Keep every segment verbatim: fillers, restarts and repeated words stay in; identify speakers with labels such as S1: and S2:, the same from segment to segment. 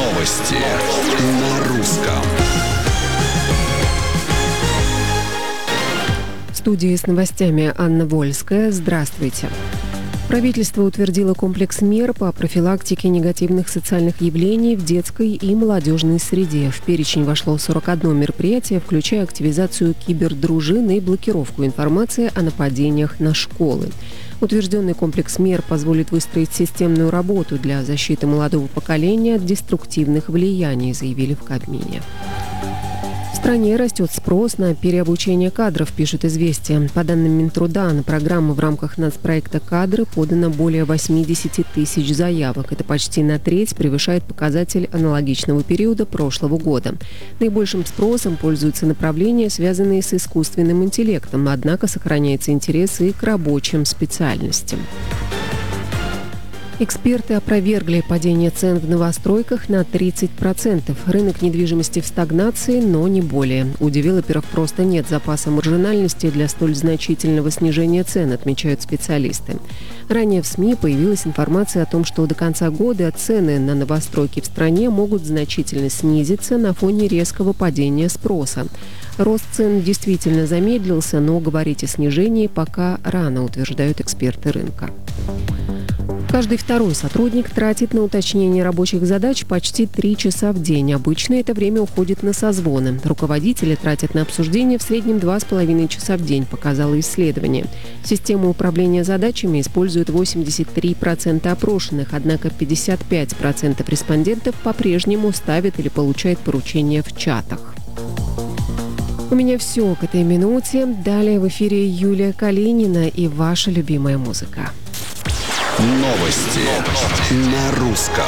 S1: Новости на русском.
S2: В студии с новостями Анна Вольская. Здравствуйте. Правительство утвердило комплекс мер по профилактике негативных социальных явлений в детской и молодежной среде. В перечень вошло сорок одно мероприятие, включая активизацию кибердружин и блокировку информации о нападениях на школы. Утвержденный комплекс мер позволит выстроить системную работу для защиты молодого поколения от деструктивных влияний, заявили в Кабмине. В стране растет спрос на переобучение кадров, пишет «Известия». По данным Минтруда, на программу в рамках нацпроекта «Кадры» подано более восемьдесят тысяч заявок. Это почти на треть превышает показатель аналогичного периода прошлого года. Наибольшим спросом пользуются направления, связанные с искусственным интеллектом, однако сохраняется интерес и к рабочим специальностям. Эксперты опровергли падение цен в новостройках на тридцать процентов. Рынок недвижимости в стагнации, но не более. У девелоперов просто нет запаса маржинальности для столь значительного снижения цен, отмечают специалисты. Ранее в СМИ появилась информация о том, что до конца года цены на новостройки в стране могут значительно снизиться на фоне резкого падения спроса. Рост цен действительно замедлился, но говорить о снижении пока рано, утверждают эксперты рынка. Каждый второй сотрудник тратит на уточнение рабочих задач почти три часа в день. Обычно это время уходит на созвоны. Руководители тратят на обсуждение в среднем два с половиной часа в день, показало исследование. Систему управления задачами используют восемьдесят три процента опрошенных, однако пятьдесят пять процентов респондентов по-прежнему ставят или получают поручения в чатах. У меня все к этой минуте. Далее в эфире Юлия Калинина и ваша любимая музыка.
S1: Новости на русском.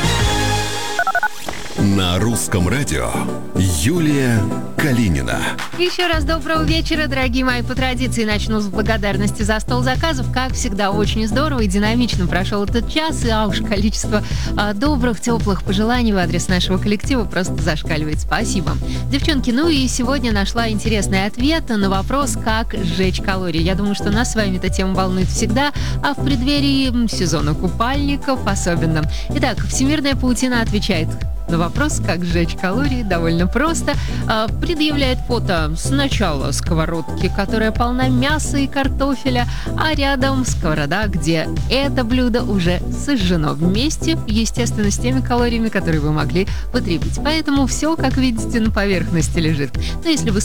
S1: На русском радио Юлия Калинина.
S3: Еще раз доброго вечера, дорогие мои. По традиции начну с благодарности за стол заказов. Как всегда, очень здорово и динамично прошел этот час. И а уж количество а, добрых, теплых пожеланий в адрес нашего коллектива просто зашкаливает. Спасибо. Девчонки, ну и сегодня нашла интересный ответ на вопрос, как сжечь калории. Я думаю, что нас с вами эта тема волнует всегда, а в преддверии сезона купальников особенно. Итак, Всемирная паутина отвечает на вопрос, как сжечь калории, довольно просто. Предъявляет фото сначала сковородки, которая полна мяса и картофеля, а рядом сковорода, где это блюдо уже сожжено вместе, естественно, с теми калориями, которые вы могли потребить. Поэтому все, как видите, на поверхности лежит. Но если вы